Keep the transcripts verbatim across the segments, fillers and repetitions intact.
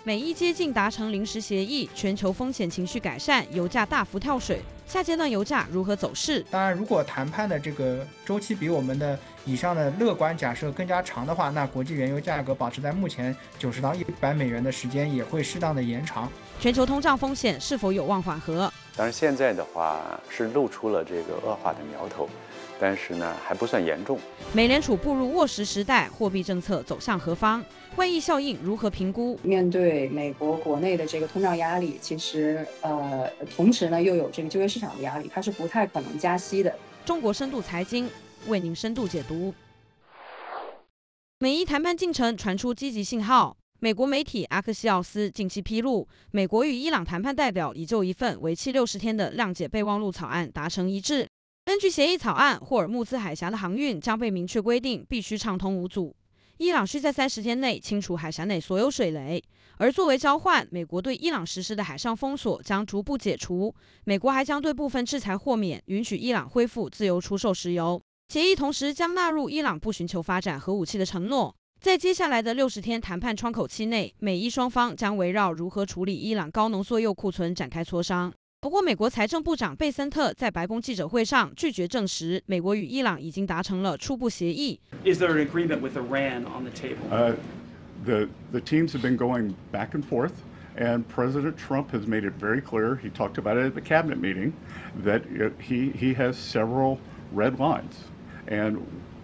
美伊接近达成临时协议，全球风险情绪改善，油价大幅跳水。下阶段油价如何走势？ 当然，如果谈判的这个周期比我们的以上的乐观假设更加长的话，那国际原油价格保持在目前九十到一百美元的时间也会适当的延长。 全球通胀风险是否有望缓和？ 当然，现在的话是露出了这个恶化的苗头，但是呢还不算严重。 美联储步入沃时时代，货币政策走向何方？外溢效应如何评估？ 面对美国国内的这个通胀压力，其实呃，同时呢又有这个就业市场的压力，它是不太可能加息的。 中国深度财经为您深度解读。美伊谈判进程传出积极信号。美国媒体阿克西奥斯近期披露，美国与伊朗谈判代表已就一份为期六十天的谅解备忘录草案达成一致。根据协议草案，霍尔木兹海峡的航运将被明确规定必须畅通无阻。伊朗需在三十天内清除海峡内所有水雷，而作为交换，美国对伊朗实施的海上封锁将逐步解除。美国还将对部分制裁豁免，允许伊朗恢复自由出售石油。协议同时将纳入伊朗不寻求发展核武器的承诺。在接下来的六十天谈判窗口期内，美伊双方将围绕如何处理伊朗高浓缩铀库存展开磋商。不过，美国财政部长贝森特在白宫记者会上拒绝证实，美国与伊朗已经达成了初步协议。 Is there an agreement with Iran on the table? Uh, the the teams have been going back and forth, and President Trump has made it very clear. He talked about it at the cabinet meeting that he he has several red lines, and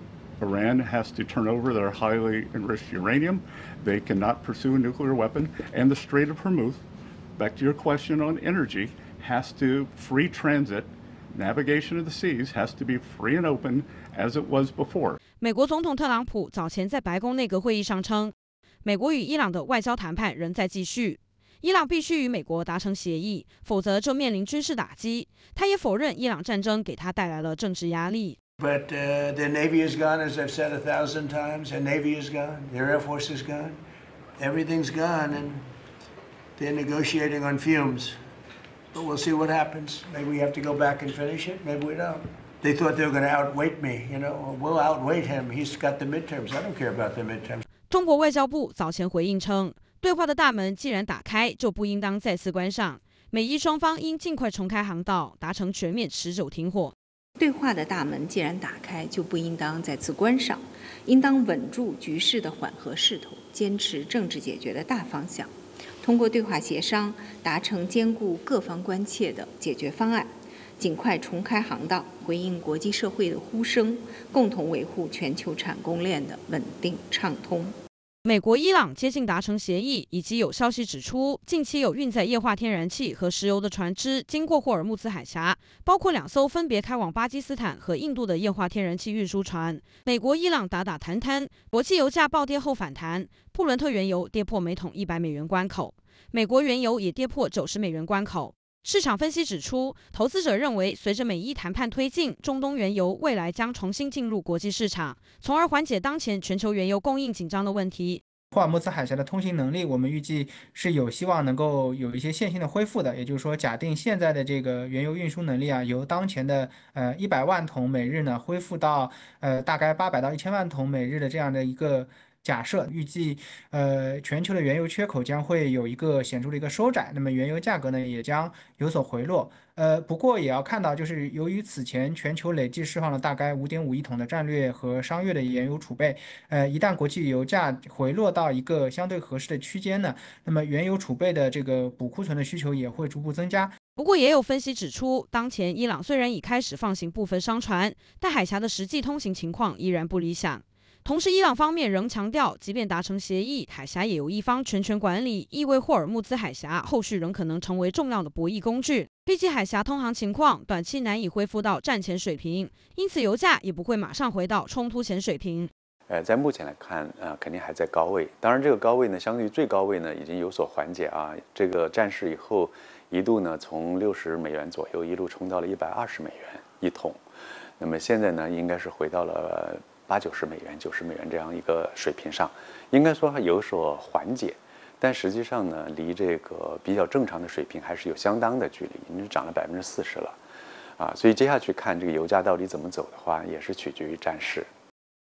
Iran has to turn over their highly enriched uranium. They cannot pursue a nuclear weapon, and the Strait of Hormuz. Back to your question on energy. Has to free transit, navigation of the seas has to be free and open as it was before. 美国总统特朗普早前在白宫内阁会议上称，美国与伊朗的外交谈判仍在继续，伊朗必须与美国达成协议，否则就面临军事打击。他也否认伊朗战争给他带来了政治压力。 But uh, their Navy is gone, as I've said a thousand times. Their Navy is gone. Their Air Force is gone. Everything's gone, and they're negotiating on fumes. But we'll see what happens. Maybe we have to go back and finish it. Maybe we don't. They thought they were going to outweight me. You know, we'll outweight him. He's got the midterms. I don't care about the midterms. 中国外交部早前回应称，对话的大门既然打开，就不应当再次关上。美伊双方应尽快重开航道，达成全面持久停火。 对话的大门既然打开，就不应当再次关上，应当稳住局势的缓和势头，坚持政治解决的大方向。通过对话协商达成兼顾各方关切的解决方案，尽快重开航道，回应国际社会的呼声，共同维护全球产供链的稳定畅通。 美国、伊朗接近达成协议，以及有消息指出，近期有运载液化天然气和石油的船只经过霍尔木兹海峡，包括两艘分别开往巴基斯坦和印度的液化天然气运输船。美国、伊朗打打谈谈，国际油价暴跌后反弹，布伦特原油跌破每桶一百美元关口，美国原油也跌破九十美元关口。市场分析指出，投资者认为，随着美伊谈判推进，中东原油未来将重新进入国际市场，从而缓解当前全球原油供应紧张的问题。 霍尔木兹海峡的通行能力，我们预计是有希望能够有一些线性的恢复的。也就是说，假定现在的这个原油运输能力啊，由当前的呃一百万桶每日呢，恢复到呃大概八百到一千万桶每日的这样的一个假设，预计呃全球的原油缺口将会有一个显著的一个收窄，那么原油价格呢也将有所回落。呃，不过也要看到，就是由于此前全球累计释放了大概五点五亿桶的战略和商业的原油储备，呃，一旦国际油价回落到一个相对合适的区间呢，那么原油储备的这个补库存的需求也会逐步增加。 不过，也有分析指出，当前伊朗虽然已开始放行部分商船，但海峡的实际通行情况依然不理想。同时，伊朗方面仍强调，即便达成协议，海峡也由一方全权管理，意味霍尔木兹海峡后续仍可能成为重要的博弈工具。毕竟海峡通航情况短期难以恢复到战前水平，因此油价也不会马上回到冲突前水平。 呃，在目前来看，呃，肯定还在高位。当然，这个高位呢，相对于最高位呢，已经有所缓解啊。这个战事以后，一度呢从六十美元左右一路冲到了一百二十美元一桶。那么现在呢，应该是回到了八九十美元、九十美元这样一个水平上，应该说有所缓解。但实际上呢，离这个比较正常的水平还是有相当的距离，已经涨了百分之四十了，啊，所以接下去看这个油价到底怎么走的话，也是取决于战事。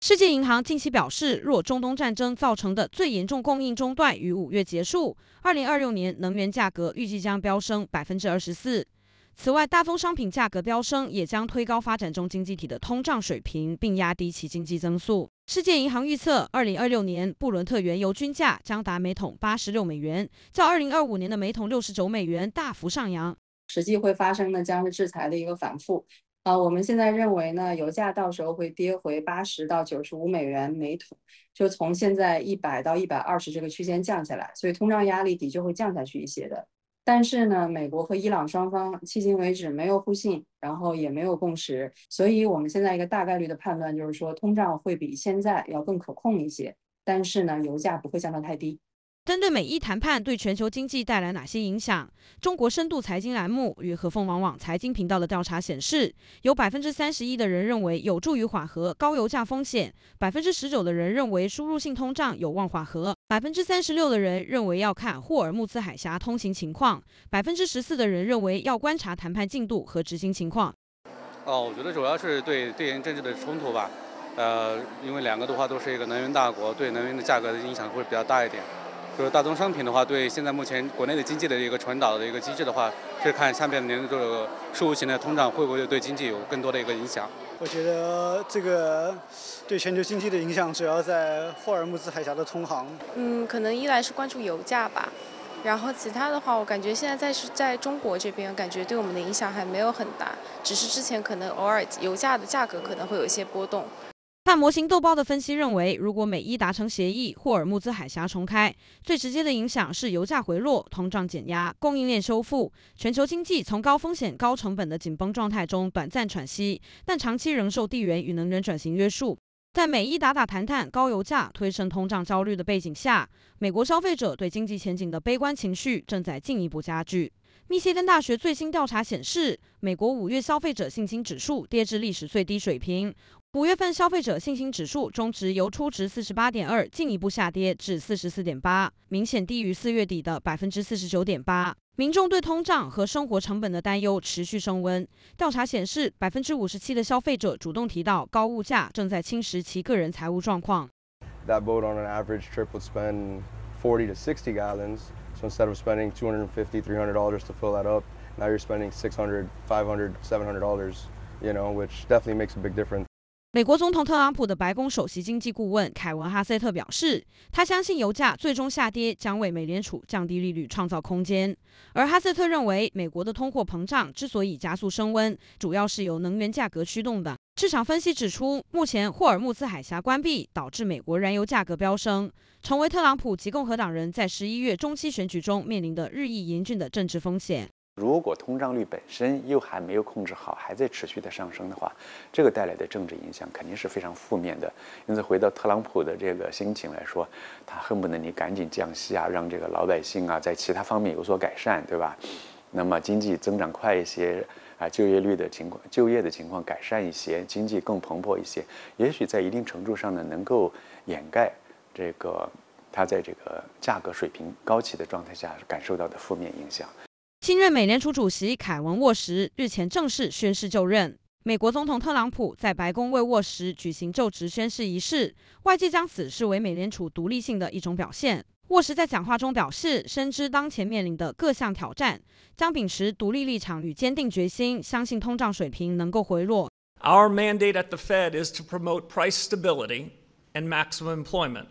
世界银行近期表示，若中东战争造成的最严重供应中断于五月结束，二零二六年能源价格预计将飙升百分之二十四。此外，大宗商品价格飙升也将推高发展中经济体的通胀水平，并压低其经济增速。世界银行预测，二零二六年布伦特原油均价将达每桶八十六美元，较二零二五年的每桶六十九美元大幅上扬。 实际会发生的将是制裁的一个反复。呃，我们现在认为呢，油价到时候会跌回八十到九十五美元每桶，就从现在一百到一百二十这个区间降下来，所以通胀压力的确会降下去一些的。但是呢，美国和伊朗双方迄今为止没有互信，然后也没有共识，所以我们现在一个大概率的判断就是说，通胀会比现在要更可控一些，但是呢，油价不会降到太低。 针对美伊谈判对全球经济带来哪些影响？中国深度财经栏目与和凤网网财经频道的调查显示，有百分之三十一的人认为有助于缓和高油价风险，百分之十九的人认为输入性通胀有望缓和，百分之三十六的人认为要看霍尔木兹海峡通行情况，百分之十四的人认为要观察谈判进度和执行情况。 哦，我觉得主要是对地缘政治的冲突吧，呃，因为两个的话都是一个能源大国，对能源的价格的影响会比较大一点。就是大宗商品的话，对现在目前国内的经济的一个传导的一个机制的话，是看下面年的这个输入型的通胀会不会对经济有更多的一个影响。 我觉得这个对全球经济的影响主要在霍尔木兹海峡的通航。 嗯，可能一来是关注油价吧，然后其他的话，我感觉现在在是在中国这边，感觉对我们的影响还没有很大，只是之前可能偶尔油价的价格可能会有一些波动。 看模型豆包的分析认为，如果美伊达成协议，霍尔木兹海峡重开，最直接的影响是油价回落、通胀减压、供应链修复，全球经济从高风险、高成本的紧绷状态中短暂喘息，但长期仍受地缘与能源转型约束。在美伊打打谈谈、高油价推升通胀焦虑的背景下，美国消费者对经济前景的悲观情绪正在进一步加剧。密歇根大学最新调查显示，美国五月消费者信心指数跌至历史最低水平。五月份消费者信心指数中值由初值 四十八点二 进一步下跌至 四十四点八， 明显低于四月底的 百分之四十九点八。民众对通胀和生活成本的担忧持续升温。调查显示， 百分之五十七 的消费者主动提到高物价正在侵蚀其个人财务状况。 That boat on an average trip would spend forty to sixty gallons, so instead of spending two hundred fifty, three hundred dollars to fill that up, now you're spending six hundred, five hundred, seven hundred dollars, you know, which definitely makes a big difference. 美国总统特朗普的白宫首席经济顾问凯文·哈塞特表示，他相信油价最终下跌将为美联储降低利率创造空间。而哈塞特认为，美国的通货膨胀之所以加速升温，主要是由能源价格驱动的。市场分析指出，目前霍尔木兹海峡关闭导致美国燃油价格飙升，成为特朗普及共和党人在十一月中期选举中面临的日益严峻的政治风险。 如果通胀率本身又还没有控制好，还在持续的上升的话，这个带来的政治影响肯定是非常负面的。因此，回到特朗普的这个心情来说，他恨不得你赶紧降息啊，让这个老百姓啊在其他方面有所改善，对吧？那么经济增长快一些啊，就业率的情况、就业的情况改善一些，经济更蓬勃一些，也许在一定程度上呢，能够掩盖这个他在这个价格水平高企的状态下感受到的负面影响。 新任美联储主席凯文·沃什日前正式宣誓就任。美国总统特朗普在白宫为沃什举行就职宣誓仪式，外界将此视为美联储独立性的一种表现。沃什在讲话中表示，深知当前面临的各项挑战，将秉持独立立场与坚定决心，相信通胀水平能够回落。 Our mandate at the Fed is to promote price stability and maximum employment.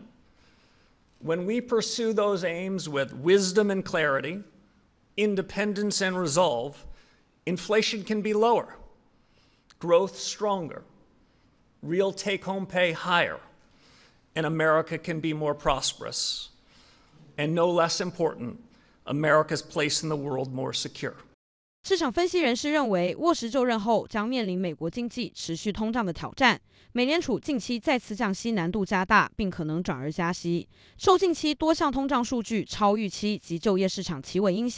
When we pursue those aims with wisdom and clarity, independence and resolve, inflation can be lower, growth stronger, real take-home pay higher, and America can be more prosperous. And no less important, America's place in the world more secure. 市场分析人士认为，沃什就任后将面临美国经济持续通胀的挑战。美联储近期再次降息难度加大，并可能转而加息。受近期多项通胀数据超预期及就业市场企稳影响。